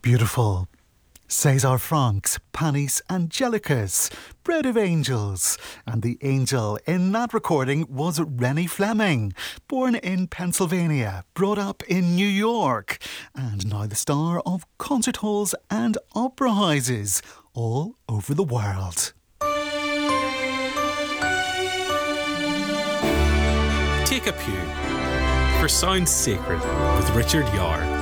Beautiful. Cesar Franck's Panis Angelicus, Bread of Angels. And the angel in that recording was Rennie Fleming, born in Pennsylvania, brought up in New York, and now the star of concert halls and opera houses all over the world. Take a pew for Sounds Sacred with Richard Yar.